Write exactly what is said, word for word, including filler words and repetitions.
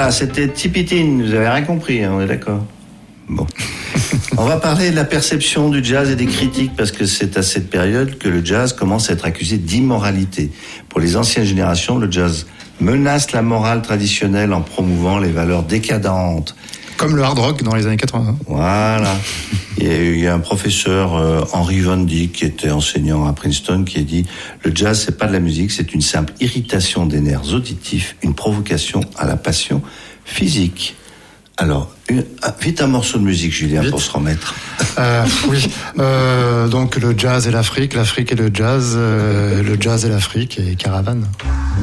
Voilà, c'était Tipitin, vous avez rien compris, hein, on est d'accord. Bon. On va parler de la perception du jazz et des critiques, parce que c'est à cette période que le jazz commence à être accusé d'immoralité. Pour les anciennes générations, le jazz menace la morale traditionnelle en promouvant les valeurs décadentes. Comme le hard rock dans les années quatre-vingts. Voilà. Il y a, il y a un professeur, euh, Henry Van Dyck, qui était enseignant à Princeton, qui a dit « Le jazz, c'est pas de la musique, c'est une simple irritation des nerfs auditifs, une provocation à la passion physique. » Alors, une, ah, vite un morceau de musique, Julien, vite. Pour se remettre. Euh, oui, euh, donc le jazz et l'Afrique, l'Afrique et le jazz, euh, le jazz et l'Afrique et Caravane.